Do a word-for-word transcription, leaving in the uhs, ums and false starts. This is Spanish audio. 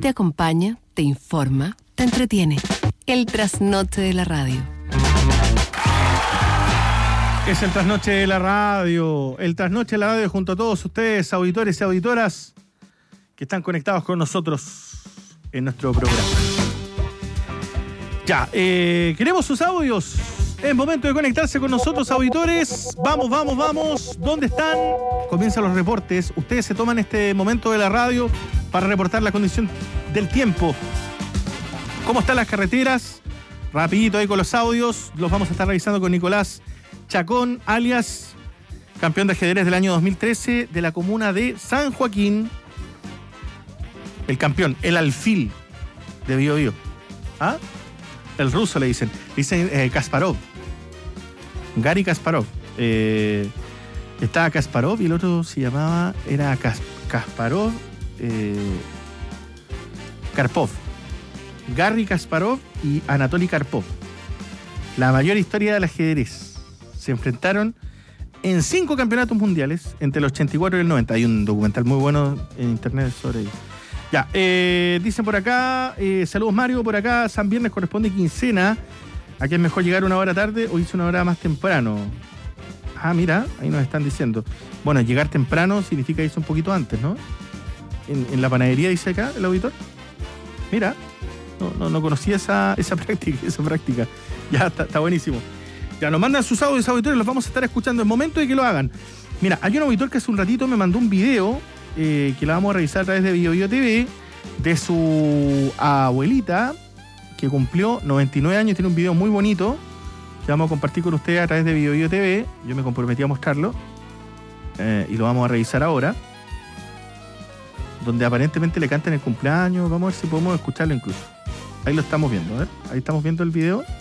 te acompaña, te informa, te entretiene. El trasnoche de la radio. Es el trasnoche de la radio. El trasnoche de la radio junto a todos ustedes, auditores y auditoras, que están conectados con nosotros en nuestro programa. Ya, eh, queremos sus audios. Es momento de conectarse con nosotros, auditores. Vamos, vamos, vamos. ¿Dónde están? Comienzan los reportes. Ustedes se toman este momento de la radio para reportar la condición del tiempo. ¿Cómo están las carreteras? Rapidito ahí con los audios. Los vamos a estar revisando con Nicolás Chacón, alias campeón de ajedrez del año dos mil trece de la comuna de San Joaquín. El campeón, el alfil de Bío Bío. ¿Ah? El ruso le dicen. Le dicen eh, Kasparov. Gary Kasparov. Eh, estaba Kasparov y el otro se llamaba. Era Kas, Kasparov. Eh, Karpov. Garry Kasparov y Anatoly Karpov. La mayor historia del ajedrez. Se enfrentaron en cinco campeonatos mundiales entre el ochenta y cuatro y el noventa. Hay un documental muy bueno en internet sobre ello. Ya, eh, dicen por acá, eh, saludos Mario, por acá, San Viernes corresponde quincena. Aquí es mejor llegar una hora tarde o irse una hora más temprano. Ah, mira, ahí nos están diciendo. Bueno, llegar temprano significa irse un poquito antes, ¿no? En, en la panadería dice acá el auditor. Mira, no, no, no conocía esa, esa práctica, esa práctica. Ya, está, está buenísimo. Ya, nos mandan sus audios, auditores, los vamos a estar escuchando. Es momento de que lo hagan. Mira, hay un auditor que hace un ratito me mandó un video eh, que la vamos a revisar a través de Bío Bío T V de su abuelita que cumplió noventa y nueve años. Tiene un video muy bonito que vamos a compartir con ustedes a través de Bío Bío T V. Yo me comprometí a mostrarlo eh, y lo vamos a revisar ahora, donde aparentemente le cantan el cumpleaños. Vamos a ver si podemos escucharlo incluso. Ahí lo estamos viendo, a ver. Ahí estamos viendo el video.